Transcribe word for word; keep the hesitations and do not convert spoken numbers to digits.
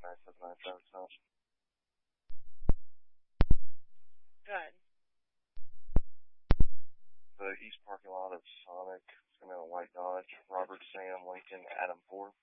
nine seven nine seven seven. Good. The east parking lot of Sonic. It's going to be a white Dodge. Robert Sam Lincoln Adam four.